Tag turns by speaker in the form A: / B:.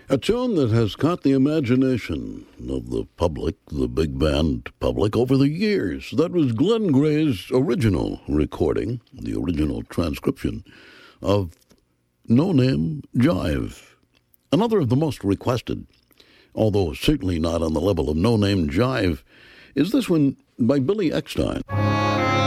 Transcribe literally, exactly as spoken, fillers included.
A: A tune that has caught the imagination of the public, the big band public, over the years. That was Glenn Gray's original recording, the original transcription of No Name Jive. Another of the most requested, although certainly not on the level of No Name Jive, is this one by Billy Eckstine.